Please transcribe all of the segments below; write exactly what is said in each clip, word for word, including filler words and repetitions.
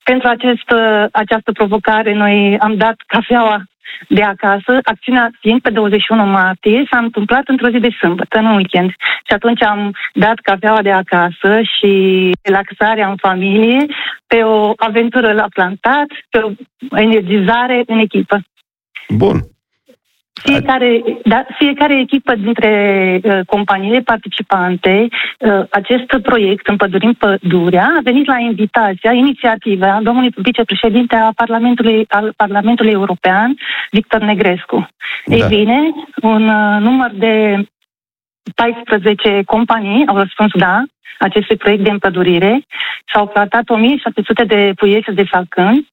pentru acest, această provocare noi am dat cafeaua de acasă. Acțiunea fiind pe douăzeci și unu martie, s-a întâmplat într-o zi de sâmbătă, în weekend. Și atunci am dat cafeaua de acasă și relaxarea în familie pe o aventură la plantat, pe o energizare în echipă. Bun. Fiecare, da, fiecare echipă dintre uh, companiile participante, uh, acest proiect Împădurim Pădurea, a venit la invitația, inițiativa domnului vicepreședinte al Parlamentului, al Parlamentului European, Victor Negrescu. Da. Ei bine, un uh, număr de paisprezece companii au răspuns da acestui proiect de împădurire. S-au plantat o mie șapte sute de puieți de salcâni.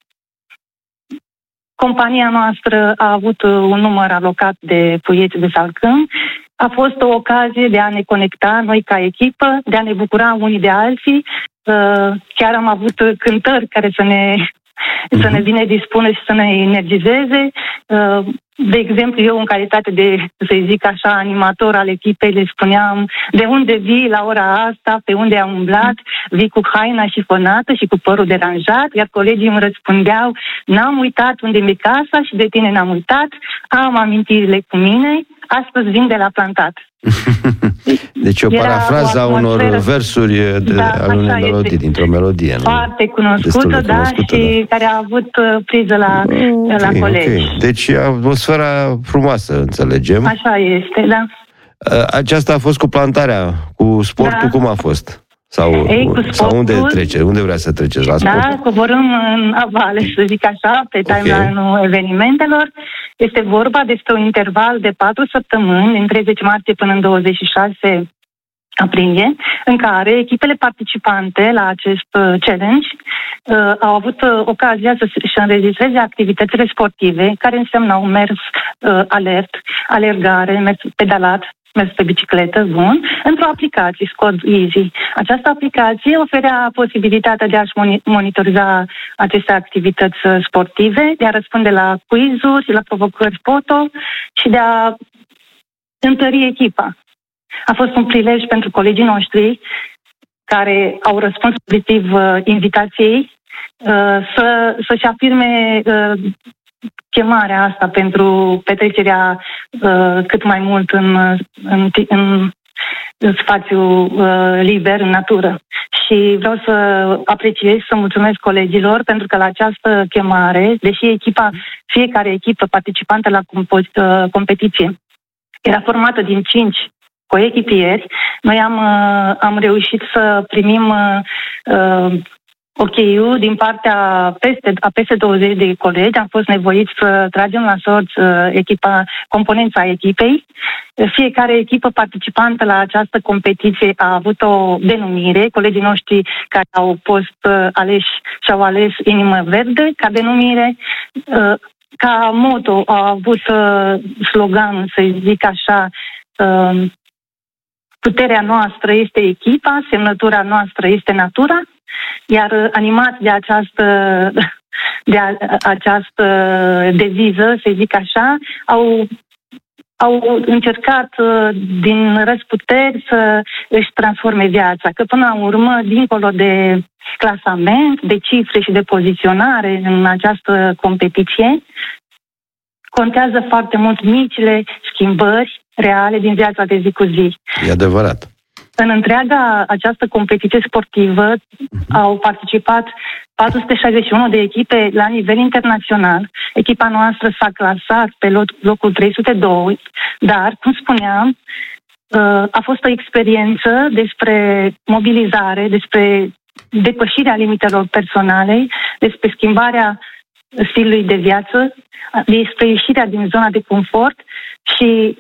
Compania noastră a avut un număr alocat de puieți de salcâni. A fost o ocazie de a ne conecta noi ca echipă, de a ne bucura unii de alții. Chiar am avut cântări care să ne, uh-huh. să ne bine dispună și să ne energizeze. De exemplu, eu în calitate de, să zic așa, animator al echipei, le spuneam: de unde vii la ora asta, pe unde am umblat, vii cu haina șifonată și cu părul deranjat, iar colegii îmi răspundeau: n-am uitat unde mi-e casa și de tine n-am uitat, am amintirile cu mine, astăzi vin de la plantat. Deci o parafrază a unor versuri de, da, al unei melodii, dintr-o melodie. Foarte cunoscută, da, cunoscută, și da. Care a avut priză la, okay, la colegi. Okay. Deci atmosfera frumoasă, înțelegem. Așa este, da. Aceasta a fost cu plantarea, cu sportul, da. Cum a fost? Sau, Ei, cu sportul, sau unde trece? Unde vrea să treceți? La sport? Da, coborâm în avale, să zic așa, pe timeline-ul okay. evenimentelor. Este vorba despre un interval de patru săptămâni, din treizeci martie până în douăzeci și șase aprilie, în care echipele participante la acest challenge uh, au avut uh, ocazia să-și înregistreze activitățile sportive, care însemnau mers uh, alert, alergare, mers pedalat, mers pe bicicletă, bun, într-o aplicație, Squad Easy. Această aplicație oferea posibilitatea de a-și monitoriza aceste activități sportive, de a răspunde la quiz-uri, la provocări foto și de a întări echipa. A fost un prilej pentru colegii noștri care au răspuns pozitiv uh, invitației uh, să, să-și afirme uh, chemarea asta pentru petrecerea uh, cât mai mult în, în, în, în spațiu uh, liber, în natură. Și vreau să apreciez, să mulțumesc colegilor pentru că la această chemare, deși echipa, fiecare echipă participantă la compo- uh, competiție era formată din cinci coechipieri, noi am, uh, am reușit să primim uh, ok-ul din partea peste, a peste douăzeci de colegi. Am fost nevoiți să tragem la sorți uh, echipa, componența echipei. Fiecare echipă participantă la această competiție a avut o denumire. Colegii noștri care au fost uh, aleși și-au ales Inimă Verde ca denumire. Uh, ca moto au avut uh, slogan, să zic așa, uh, puterea noastră este echipa, semnătura noastră este natura, iar animați de această, de a, această deviză, să zic așa, au, au încercat din răzputeri să își transforme viața, că până la urmă, dincolo de clasament, de cifre și de poziționare în această competiție, contează foarte mult micile schimbări reale din viața de zi cu zi. E adevărat. În întreaga această competiție sportivă uh-huh. au participat patru sute șaizeci și unu de echipe la nivel internațional. Echipa noastră s-a clasat pe locul trei sute doi, dar, cum spuneam, a fost o experiență despre mobilizare, despre depășirea limitelor personale, despre schimbarea stilului de viață, despre ieșirea din zona de confort și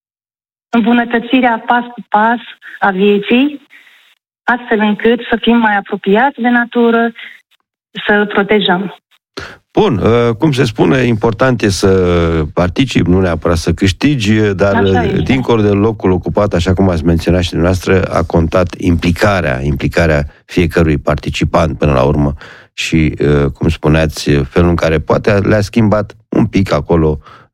îmbunătățirea pas cu pas a vieții, astfel încât să fim mai apropiați de natură, să îl protejăm. Bun, cum se spune, important e să participi, nu neapărat să câștigi, dar dincolo de locul ocupat, așa cum ați menționat și dumneavoastră, a contat implicarea, implicarea fiecărui participant până la urmă și, cum spuneați, felul în care poate le-a schimbat un pic acolo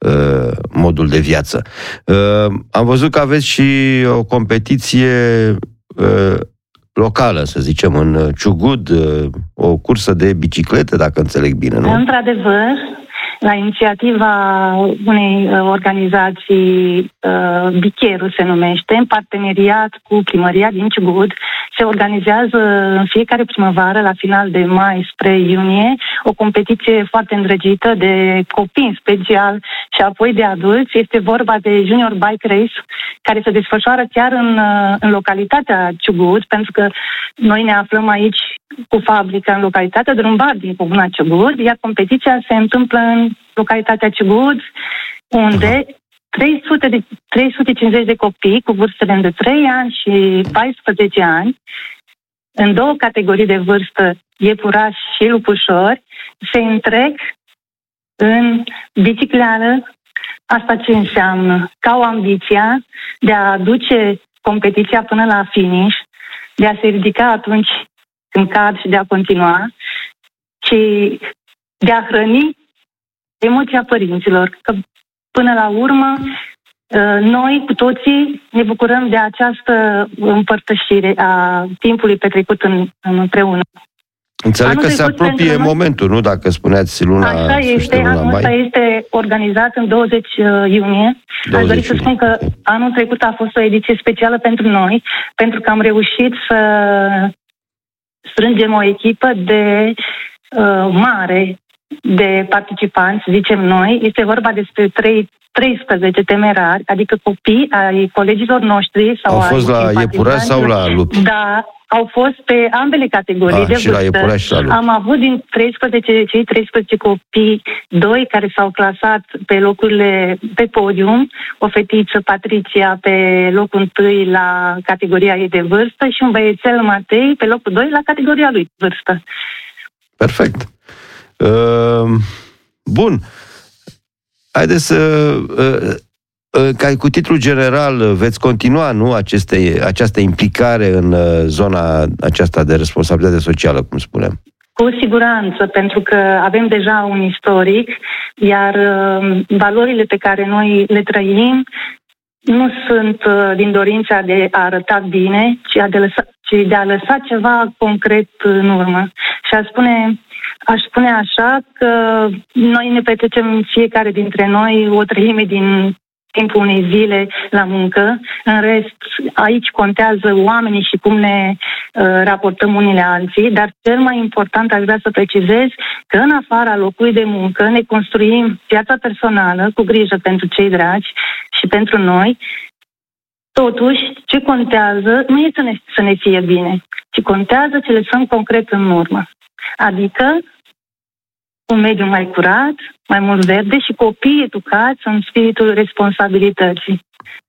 modul de viață. Am văzut că aveți și o competiție locală, să zicem, în Ciugud, o cursă de biciclete, dacă înțeleg bine, nu? Într-adevăr, la inițiativa unei organizații, Bicheru se numește, în parteneriat cu primăria din Ciugud, se organizează în fiecare primăvară, la final de mai spre iunie, o competiție foarte îndrăgită de copii în special și apoi de adulți. Este vorba de Junior Bike Race, care se desfășoară chiar în, în localitatea Ciugud, pentru că noi ne aflăm aici cu fabrica în localitatea Drumbar din comuna Ciugud, iar competiția se întâmplă în localitatea Ciugud, unde trei sute de, trei sute cincizeci de copii cu vârstele de trei ani și paisprezece ani, în două categorii de vârstă, iepurași și lupușori, se întrec în bicicleală. Asta ce înseamnă? Că au ambiția de a aduce competiția până la finish, de a se ridica atunci când cad și de a continua, și de a hrăni emoția părinților. Că până la urmă, noi cu toții ne bucurăm de această împărtășire a timpului petrecut în, împreună. Înțeleg anul că se apropie momentul, nu? Dacă spuneați luna... Așa este, luna anul ăsta este organizat în douăzeci iunie. Aș dori să spun că anul trecut a fost o ediție specială pentru noi, pentru că am reușit să strângem o echipă de uh, mare de participanți, zicem noi. Este vorba despre trei treisprezece temerari, adică copii ai colegilor noștri. Sau au fost la iepuraș sau la lupi? Da, au fost pe ambele categorii ah, de și vârstă. La iepuraș și la lupi. Am avut din treisprezece, cei treisprezece copii, doi care s-au clasat pe locurile pe podium, o fetiță, Patricia, pe locul întâi la categoria ei de vârstă și un băiețel, Matei, pe locul doi la categoria lui de vârstă. Perfect. Uh, bun. Haideți să... Uh, uh, ca cu titlul general veți continua, nu, aceste, această implicare în uh, zona aceasta de responsabilitate socială, cum spunem? Cu siguranță, pentru că avem deja un istoric, iar uh, valorile pe care noi le trăim nu sunt uh, din dorința de a arăta bine, ci, a de, lăsa, ci de a lăsa ceva concret în urmă. Și a spune... Aș spune așa că noi ne petrecem fiecare dintre noi o treime din timpul unei zile la muncă. În rest, aici contează oamenii și cum ne uh, raportăm unii la alții, dar cel mai important aș vrea să precizez că în afara locului de muncă ne construim viața personală cu grijă pentru cei dragi și pentru noi. Totuși, ce contează nu este să ne, să ne fie bine, ci contează ce lăsăm concret în urmă. Adică un mediu mai curat, mai mult verde și copii educați în spiritul responsabilității.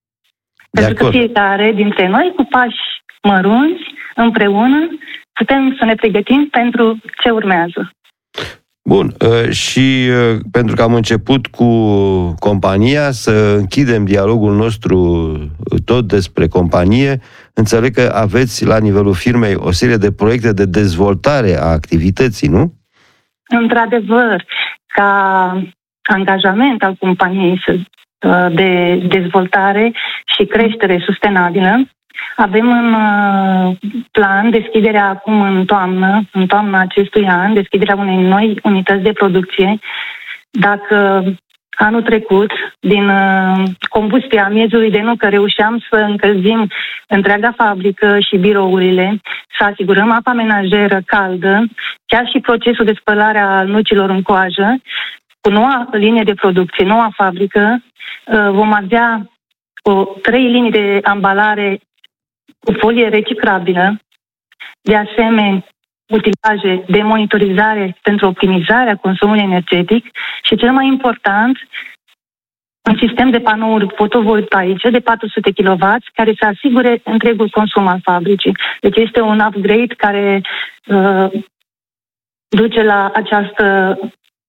De Pentru acord. Că fiecare dintre noi, cu pași mărunți, împreună, putem să ne pregătim pentru ce urmează. Bun, și pentru că am început cu compania, să închidem dialogul nostru tot despre companie, înțeleg că aveți la nivelul firmei o serie de proiecte de dezvoltare a activității, nu? Într-adevăr, ca angajament al companiei de dezvoltare și creștere sustenabilă, avem în plan deschiderea acum în toamnă, în toamna acestui an, deschiderea unei noi unități de producție. Dacă anul trecut, din combustia miezului de nucă, reușeam să încălzim întreaga fabrică și birourile, să asigurăm apa menajeră caldă, chiar și procesul de spălare a nucilor în coajă, cu noua linie de producție, noua fabrică, vom avea o, trei linii de ambalare cu folie reciclabilă, de asemenea utilaje de monitorizare pentru optimizarea consumului energetic și, cel mai important, un sistem de panouri fotovoltaice de patru sute kilowați care să asigure întregul consum al fabricii. Deci este un upgrade care uh, duce la această,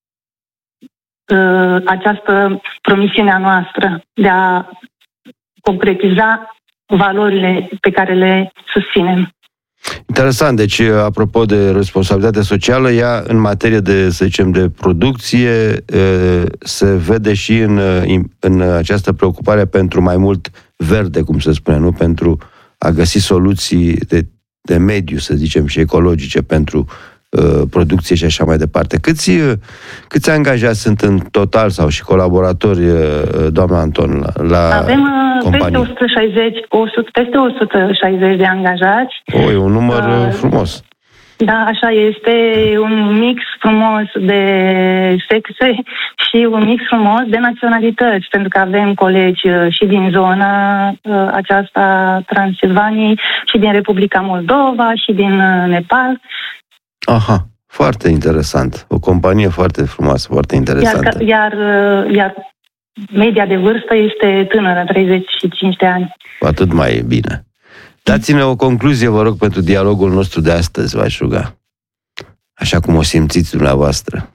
uh, această promisiune a noastră de a concretiza valorile pe care le susținem. Interesant. Deci, apropo de responsabilitatea socială, ea, în materie de, să zicem, de producție, se vede și în, în această preocupare pentru mai mult verde, cum se spune, nu? Pentru a găsi soluții de de mediu, să zicem, și ecologice pentru uh, producție și așa mai departe. Câți, uh, câți angajați sunt în total sau și colaboratori, uh, doamna Anton, la, la Avem uh, companie? peste o sută șaizeci, o sută, peste o sută șaizeci de angajați. O, e un număr uh, frumos. Da, așa este, un mix frumos de sexe și un mix frumos de naționalități, pentru că avem colegi și din zona aceasta Transilvaniei, și din Republica Moldova, și din Nepal. Aha, foarte interesant. O companie foarte frumoasă, foarte interesantă. Iar, iar, iar media de vârstă este tânără, treizeci și cinci de ani. Atât mai e bine. Dați-ne o concluzie, vă rog, pentru dialogul nostru de astăzi, v-aș ruga. Așa cum o simțiți dumneavoastră.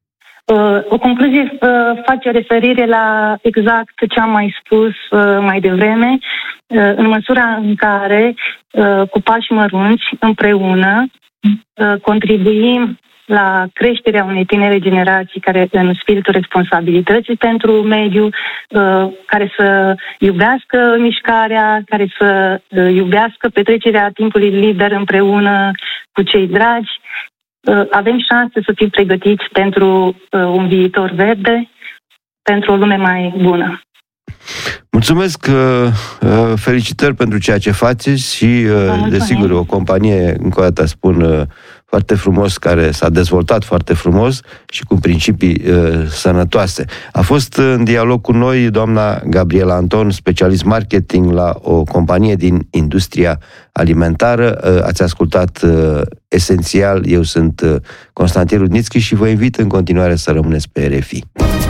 O concluzie face referire la exact ce am mai spus mai devreme, în măsura în care, cu pași mărunți, împreună, contribuim la creșterea unei tinere generații care în spiritul responsabilității pentru mediu, care să iubească mișcarea, care să iubească petrecerea timpului liber împreună cu cei dragi. Avem șanse să fim pregătiți pentru un viitor verde, pentru o lume mai bună. Mulțumesc, felicitări pentru ceea ce faceți și, desigur, o companie, încă o dată spun, foarte frumos, care s-a dezvoltat foarte frumos și cu principii uh, sănătoase. A fost în dialog cu noi doamna Gabriela Anton, specialist marketing la o companie din industria alimentară. Uh, ați ascultat uh, Esențial, eu sunt uh, Constantin Rudnițchi și vă invit în continuare să rămâneți pe R F I.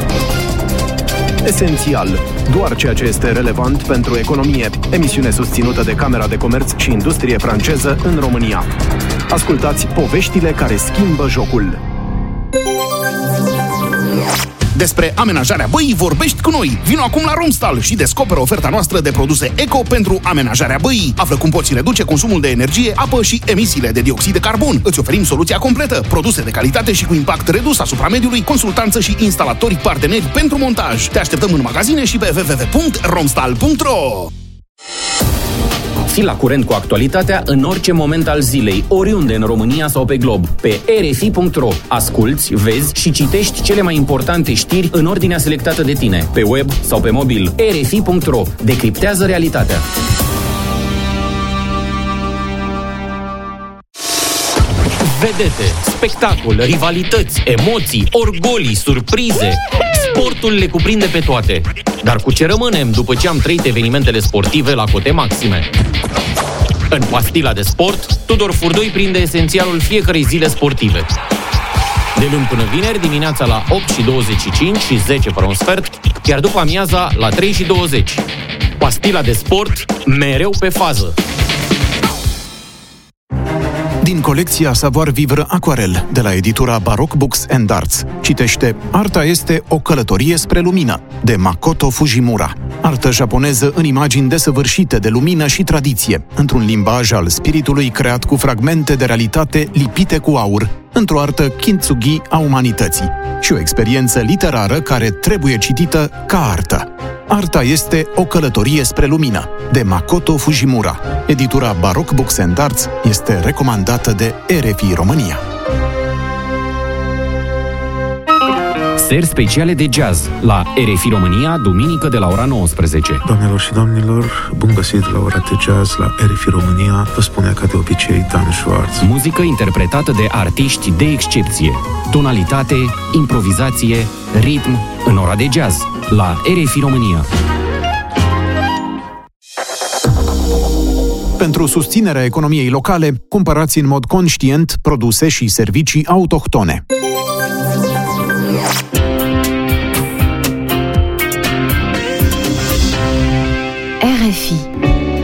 Esențial. Doar ceea ce este relevant pentru economie. Emisiune susținută de Camera de Comerț și Industrie franceză în România. Ascultați poveștile care schimbă jocul. Despre amenajarea băii vorbești cu noi. Vino acum la Romstal și descoperă oferta noastră de produse eco pentru amenajarea băii. Află cum poți reduce consumul de energie, apă și emisiile de dioxid de carbon. Îți oferim soluția completă. Produse de calitate și cu impact redus asupra mediului, consultanță și instalatori parteneri pentru montaj. Te așteptăm în magazine și pe w w w punct romstal punct r o. Fii la curent cu actualitatea în orice moment al zilei, oriunde în România sau pe glob. Pe r f i punct r o asculți, vezi și citești cele mai importante știri în ordinea selectată de tine, pe web sau pe mobil. r f i punct r o decriptează realitatea. Vedete, spectacol, rivalități, emoții, orgolii, surprize. Sportul le cuprinde pe toate. Dar cu ce rămânem după ce am trăit evenimentele sportive la cote maxime? În Pastila de Sport, Tudor Furdoi prinde esențialul fiecărei zile sportive. De luni până vineri, dimineața la opt și douăzeci și cinci și zece fără un sfert, iar după amiaza la trei și douăzeci. Pastila de Sport, mereu pe fază. Din colecția Savoir Vivre Aquarel, de la editura Baroque Books and Arts. Citește Arta este o călătorie spre lumină, de Makoto Fujimura. Artă japoneză în imagini desăvârșite de lumină și tradiție, într-un limbaj al spiritului creat cu fragmente de realitate lipite cu aur, într-o artă kintsugi a umanității și o experiență literară care trebuie citită ca artă. Arta este o călătorie spre lumină, de Makoto Fujimura. Editura Baroque Books and Arts este recomandată de R F I România. Seri speciale de jazz la R F I România, duminică de la ora nouăsprezece. Doamnelor și domnilor, bun găsit la ora de jazz la R F I România. Vă spune ca de obicei Dan Schwartz. Muzică interpretată de artiști de excepție. Tonalitate, improvizație, ritm în ora de jazz la R F I România. Pentru susținerea economiei locale, cumpărați în mod conștient produse și servicii autohtone.